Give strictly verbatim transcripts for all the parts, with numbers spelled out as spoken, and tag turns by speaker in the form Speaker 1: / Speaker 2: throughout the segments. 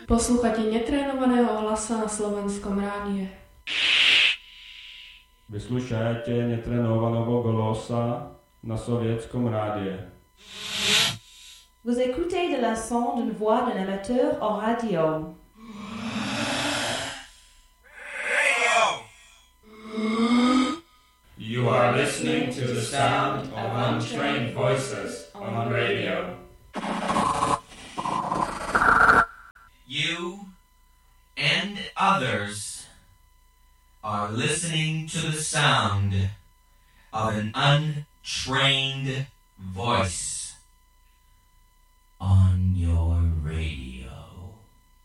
Speaker 1: Poslouchate netrénovaného hlasa na Slovenskom rádiu.
Speaker 2: Vyslušajte netrénovaného hlasa na Sovětském rádiu.
Speaker 3: Vous écoutez de la son d'une voix d'un amateur en radio.
Speaker 4: Radio!
Speaker 5: You are listening to the sound of untrained voices on radio.
Speaker 4: You and others are listening to the sound of an untrained voice on your radio.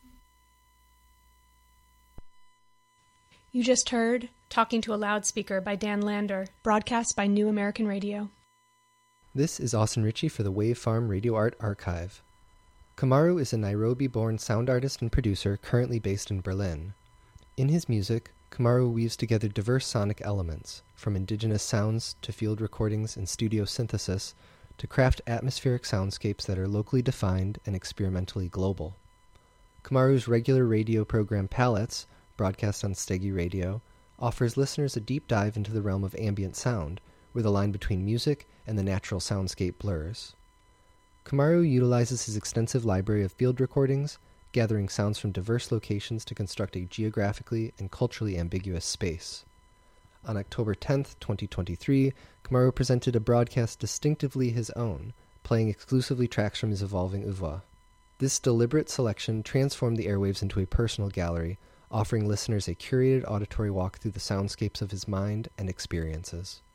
Speaker 6: You just heard Talking to a Loudspeaker by Dan Lander, broadcast by New American Radio.
Speaker 7: This is Austin Ritchie for the Wave Farm Radio Art Archive. Kamaru is a Nairobi-born sound artist and producer currently based in Berlin. In his music, Kamaru weaves together diverse sonic elements, from indigenous sounds to field recordings and studio synthesis, to craft atmospheric soundscapes that are locally defined and experimentally global. Kamaru's regular radio program Palettes, broadcast on Stegi Radio, offers listeners a deep dive into the realm of ambient sound, where the line between music and the natural soundscape blurs. Kamaru utilizes his extensive library of field recordings, gathering sounds from diverse locations to construct a geographically and culturally ambiguous space. On October tenth, twenty twenty-three, Kamaru presented a broadcast distinctively his own, playing exclusively tracks from his evolving oeuvre. This deliberate selection transformed the airwaves into a personal gallery, offering listeners a curated auditory walk through the soundscapes of his mind and experiences.